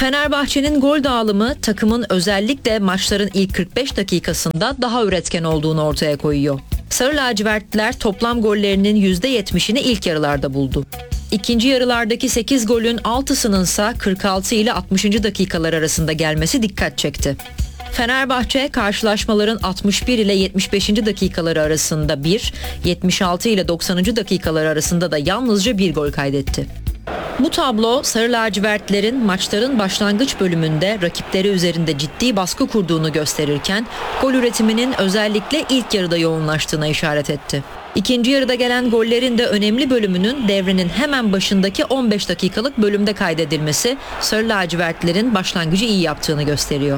Fenerbahçe'nin gol dağılımı takımın özellikle maçların ilk 45 dakikasında daha üretken olduğunu ortaya koyuyor. Sarı lacivertliler toplam gollerinin %70'ini ilk yarılarda buldu. İkinci yarılardaki 8 golün 6'sının ise 46 ile 60. dakikalar arasında gelmesi dikkat çekti. Fenerbahçe karşılaşmaların 61 ile 75. dakikaları arasında 1, 76 ile 90. dakikalar arasında da yalnızca 1 gol kaydetti. Bu tablo Sarı lacivertlerin maçların başlangıç bölümünde rakipleri üzerinde ciddi baskı kurduğunu gösterirken gol üretiminin özellikle ilk yarıda yoğunlaştığına işaret etti. İkinci yarıda gelen gollerin de önemli bölümünün devrenin hemen başındaki 15 dakikalık bölümde kaydedilmesi Sarı lacivertlerin başlangıcı iyi yaptığını gösteriyor.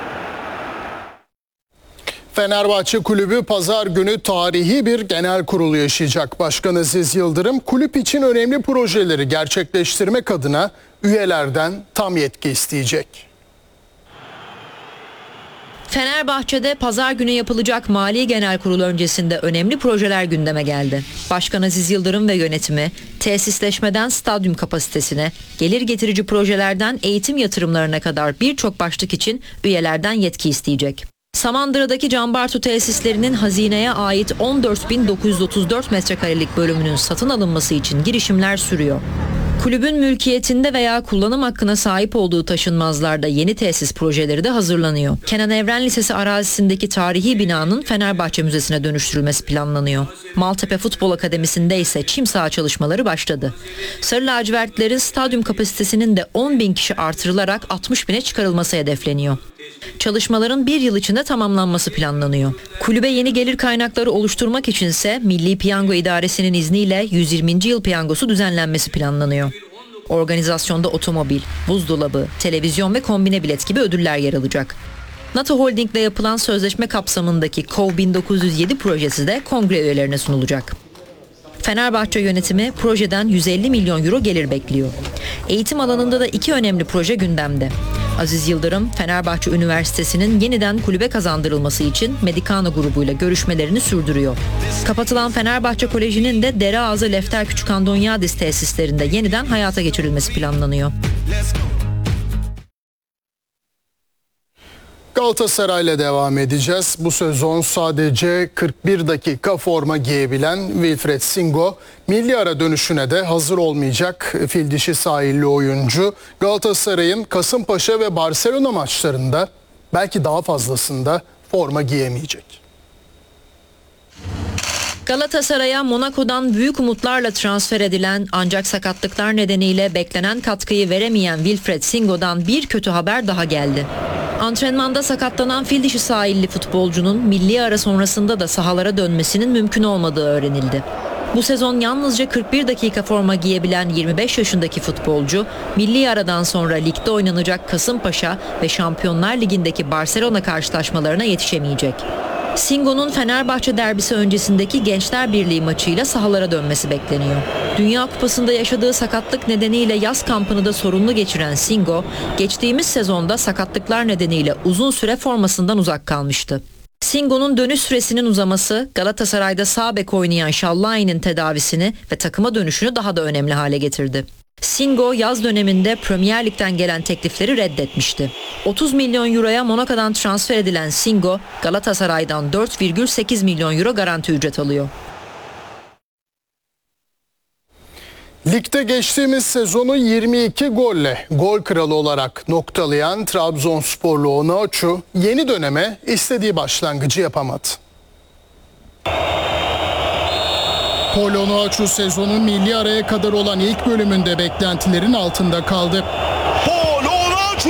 Fenerbahçe Kulübü pazar günü tarihi bir genel kurulu yaşayacak. Başkan Aziz Yıldırım kulüp için önemli projeleri gerçekleştirmek adına üyelerden tam yetki isteyecek. Fenerbahçe'de pazar günü yapılacak Mali Genel Kurul öncesinde önemli projeler gündeme geldi. Başkan Aziz Yıldırım ve yönetimi tesisleşmeden stadyum kapasitesine, gelir getirici projelerden eğitim yatırımlarına kadar birçok başlık için üyelerden yetki isteyecek. Samandıra'daki Canbartu tesislerinin hazineye ait 14.934 metrekarelik bölümünün satın alınması için girişimler sürüyor. Kulübün mülkiyetinde veya kullanım hakkına sahip olduğu taşınmazlarda yeni tesis projeleri de hazırlanıyor. Kenan Evren Lisesi arazisindeki tarihi binanın Fenerbahçe Müzesi'ne dönüştürülmesi planlanıyor. Maltepe Futbol Akademisi'nde ise çim saha çalışmaları başladı. Sarı lacivertlerin stadyum kapasitesinin de 10.000 kişi artırılarak 60.000'e çıkarılması hedefleniyor. Çalışmaların bir yıl içinde tamamlanması planlanıyor. Kulübe yeni gelir kaynakları oluşturmak içinse Milli Piyango İdaresi'nin izniyle 120. yıl piyangosu düzenlenmesi planlanıyor. Organizasyonda otomobil, buzdolabı, televizyon ve kombine bilet gibi ödüller yer alacak. NATO Holding'le yapılan sözleşme kapsamındaki KOV 1907 projesi de kongre üyelerine sunulacak. Fenerbahçe yönetimi projeden 150 milyon euro gelir bekliyor. Eğitim alanında da iki önemli proje gündemde. Aziz Yıldırım, Fenerbahçe Üniversitesi'nin yeniden kulübe kazandırılması için Medikano grubuyla görüşmelerini sürdürüyor. Kapatılan Fenerbahçe Koleji'nin de Dereağızı Lefter Küçükandonyadis tesislerinde yeniden hayata geçirilmesi planlanıyor. Galatasaray'la devam edeceğiz. Bu sezon sadece 41 dakika forma giyebilen Wilfried Singo, milli ara dönüşüne de hazır olmayacak. Fil dişi sahilli oyuncu Galatasaray'ın Kasımpaşa ve Barcelona maçlarında belki daha fazlasında forma giyemeyecek. Galatasaray'a Monaco'dan büyük umutlarla transfer edilen ancak sakatlıklar nedeniyle beklenen katkıyı veremeyen Wilfried Singo'dan bir kötü haber daha geldi. Antrenmanda sakatlanan fil dişi sahilli futbolcunun milli ara sonrasında da sahalara dönmesinin mümkün olmadığı öğrenildi. Bu sezon yalnızca 41 dakika forma giyebilen 25 yaşındaki futbolcu, milli aradan sonra ligde oynanacak Kasımpaşa ve Şampiyonlar Ligi'ndeki Barcelona karşılaşmalarına yetişemeyecek. Singo'nun Fenerbahçe derbisi öncesindeki Gençler Birliği maçıyla sahalara dönmesi bekleniyor. Dünya Kupası'nda yaşadığı sakatlık nedeniyle yaz kampını da sorunlu geçiren Singo, geçtiğimiz sezonda sakatlıklar nedeniyle uzun süre formasından uzak kalmıştı. Singo'nun dönüş süresinin uzaması Galatasaray'da sağ bek oynayan Şallayi'nin tedavisini ve takıma dönüşünü daha da önemli hale getirdi. Singo yaz döneminde Premier Lig'den gelen teklifleri reddetmişti. 30 milyon euroya Monaco'dan transfer edilen Singo, Galatasaray'dan 4,8 milyon euro garanti ücret alıyor. Ligde geçtiğimiz sezonu 22 golle gol kralı olarak noktalayan Trabzonsporlu Onuachu yeni döneme istediği başlangıcı yapamadı. Paul Onuachu sezonun milli araya kadar olan ilk bölümünde beklentilerin altında kaldı. Paul Onuachu!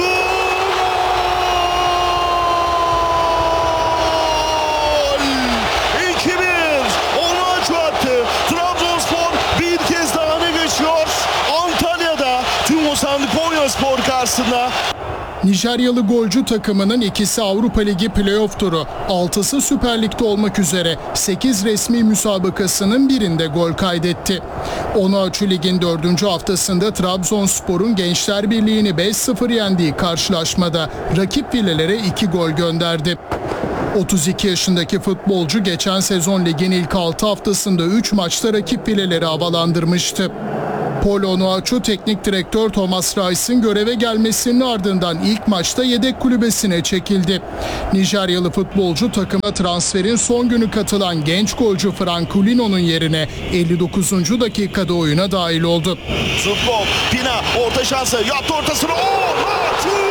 Gol! 2-1! Onuachu attı. Trabzonspor bir kez daha öne geçiyor. Antalya'da Tümosan Konyaspor karşısında. Nijeryalı golcü takımının ikisi Avrupa Ligi playoff turu, 6'sı Süper Lig'de olmak üzere 8 resmi müsabakasının birinde gol kaydetti. Onuachu Lig'in 4. haftasında Trabzonspor'un Gençler Birliği'ni 5-0 yendiği karşılaşmada rakip filelere 2 gol gönderdi. 32 yaşındaki futbolcu geçen sezon ligin ilk 6 haftasında 3 maçta rakip fileleri havalandırmıştı. Paul Onuachu teknik direktör Thomas Rice'ın göreve gelmesinin ardından ilk maçta yedek kulübesine çekildi. Nijeryalı futbolcu takıma transferin son günü katılan genç golcü Franculino'nun yerine 59. dakikada oyuna dahil oldu. Zubkov, Pina orta şansı yaptı ortasını. Onuachu!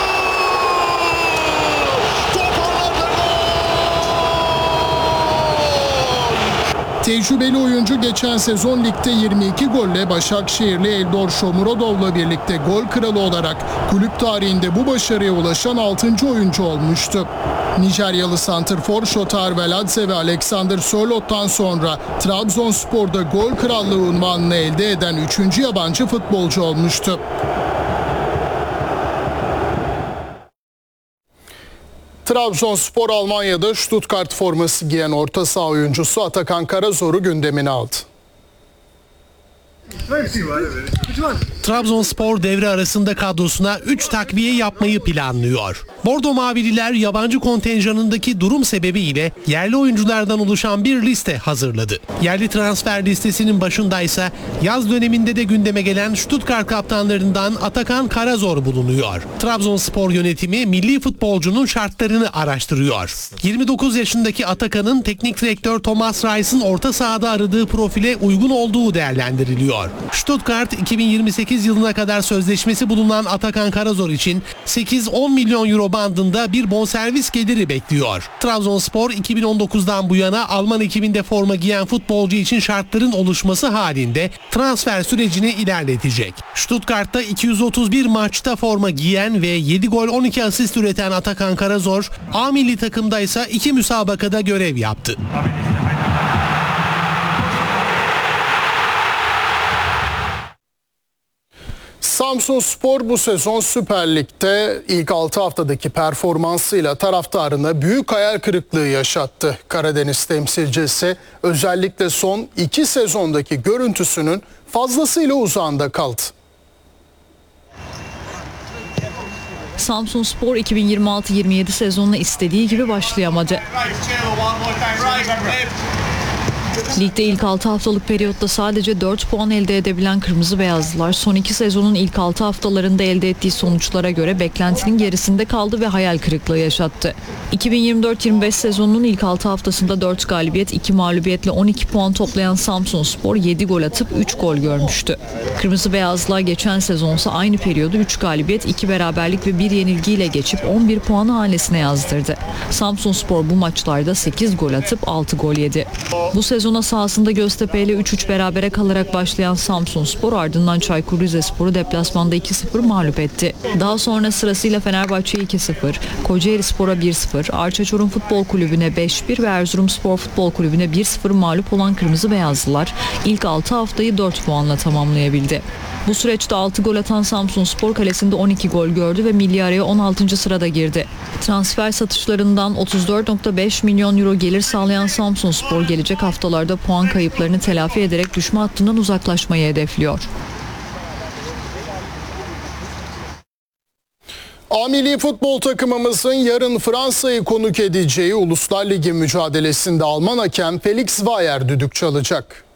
Tecrübeli oyuncu geçen sezon ligde 22 golle Başakşehirli Eldor Shomurodov'la birlikte gol kralı olarak kulüp tarihinde bu başarıya ulaşan 6. oyuncu olmuştu. Nijeryalı santrfor Shotar Veladze ve Alexander Sörlot'tan sonra Trabzonspor'da gol krallığı unvanını elde eden 3. yabancı futbolcu olmuştu. Trabzonspor Almanya'da Stuttgart forması giyen orta saha oyuncusu Atakan Karazor'u gündemine aldı. Trabzonspor devre arasında kadrosuna 3 takviye yapmayı planlıyor. Bordo Mavililer yabancı kontenjanındaki durum sebebiyle yerli oyunculardan oluşan bir liste hazırladı. Yerli transfer listesinin başındaysa yaz döneminde de gündeme gelen Stuttgart kaptanlarından Atakan Karazor bulunuyor. Trabzonspor yönetimi milli futbolcunun şartlarını araştırıyor. 29 yaşındaki Atakan'ın teknik direktör Thomas Rice'ın orta sahada aradığı profile uygun olduğu değerlendiriliyor. Stuttgart 2028 yılına kadar sözleşmesi bulunan Atakan Karazor için 8-10 milyon euro bandında bir bonservis geliri bekliyor. Trabzonspor 2019'dan bu yana Alman ekibinde forma giyen futbolcu için şartların oluşması halinde transfer sürecini ilerletecek. Stuttgart'ta 231 maçta forma giyen ve 7 gol 12 asist üreten Atakan Karazor, A milli takımda ise 2 müsabakada görev yaptı. Samsunspor bu sezon Süper Lig'de ilk 6 haftadaki performansıyla taraftarına büyük hayal kırıklığı yaşattı. Karadeniz temsilcisi özellikle son 2 sezondaki görüntüsünün fazlasıyla uzağında kaldı. Samsunspor 2026-27 sezonuna istediği gibi başlayamadı. Ligde ilk 6 haftalık periyotta sadece 4 puan elde edebilen Kırmızı Beyazlılar son 2 sezonun ilk 6 haftalarında elde ettiği sonuçlara göre beklentinin gerisinde kaldı ve hayal kırıklığı yaşattı. 2024-25 sezonunun ilk 6 haftasında 4 galibiyet, 2 mağlubiyetle 12 puan toplayan Samsunspor 7 gol atıp 3 gol görmüştü. Kırmızı Beyazlılar geçen sezonsa aynı periyodu 3 galibiyet, 2 beraberlik ve 1 yenilgiyle geçip 11 puanı hanesine yazdırdı. Samsunspor bu maçlarda 8 gol atıp 6 gol yedi. Bu sezona sahasında Göztepe ile 3-3 berabere kalarak başlayan Samsunspor ardından Çaykur Rizespor'u deplasmanda 2-0 mağlup etti. Daha sonra sırasıyla Fenerbahçe'ye 2-0, Kocaelispor'a 1-0, Arçaçor'un Futbol Kulübü'ne 5-1 ve Erzurumspor Futbol Kulübü'ne 1-0 mağlup olan Kırmızı Beyazlılar ilk 6 haftayı 4 puanla tamamlayabildi. Bu süreçte 6 gol atan Samsunspor kalesinde 12 gol gördü ve milli araya 16. sırada girdi. Transfer satışlarından 34,5 milyon euro gelir sağlayan Samsunspor gelecek haftalarda puan kayıplarını telafi ederek düşme hattından uzaklaşmayı hedefliyor. A milli futbol takımımızın yarın Fransa'yı konuk edeceği Uluslar Ligi mücadelesinde Alman hakem Felix Zweier düdük çalacak.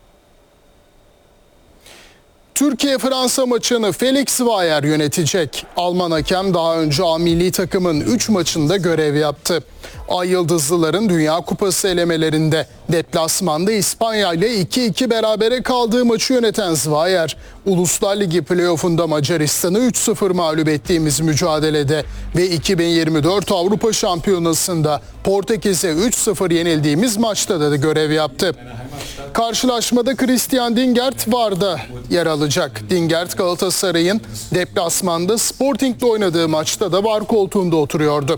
Türkiye-Fransa maçını Felix Zweier yönetecek. Alman hakem daha önce A milli takımın 3 maçında görev yaptı. Ay Yıldızlıların Dünya Kupası elemelerinde deplasmanda İspanya ile 2-2 berabere kaldığı maçı yöneten Zweier, Uluslar Ligi playoff'unda Macaristan'ı 3-0 mağlup ettiğimiz mücadelede ve 2024 Avrupa Şampiyonası'nda Portekiz'e 3-0 yenildiğimiz maçta da görev yaptı. Karşılaşmada Christian Dingert VAR'da yer alacak. Dingert Galatasaray'ın deplasmanda Sporting'le oynadığı maçta da VAR koltuğunda oturuyordu.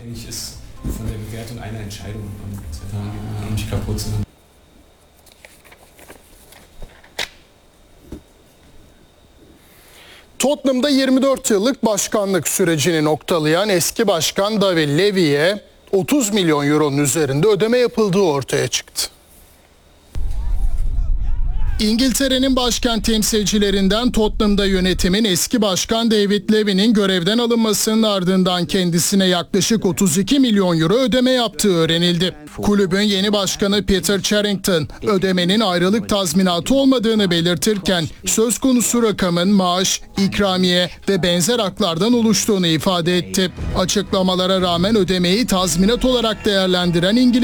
Tottenham'da 24 yıllık başkanlık sürecini noktalayan eski başkan David Levy'ye 30 milyon euronun üzerinde ödeme yapıldığı ortaya çıktı. İngiltere'nin başkent temsilcilerinden Tottenham'da yönetimin eski başkan David Levy'nin görevden alınmasının ardından kendisine yaklaşık 32 milyon euro ödeme yaptığı öğrenildi. Kulübün yeni başkanı Peter Charrington ödemenin ayrılık tazminatı olmadığını belirtirken söz konusu rakamın maaş, ikramiye ve benzer haklardan oluştuğunu ifade etti. Açıklamalara rağmen ödemeyi tazminat olarak değerlendiren İngiliz